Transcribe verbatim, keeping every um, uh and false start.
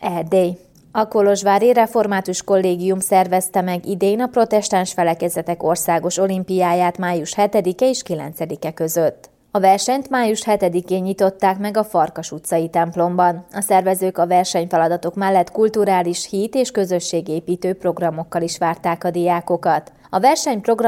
Erdély. A kolozsvári Református Kollégium szervezte meg idén a protestáns felekezetek országos olimpiáját május hetedike és kilencedike között. A versenyt május hetedikén nyitották meg a Farkas utcai templomban. A szervezők a versenyfeladatok mellett kulturális, hit- és közösségépítő programokkal is várták a diákokat. A versenyprogram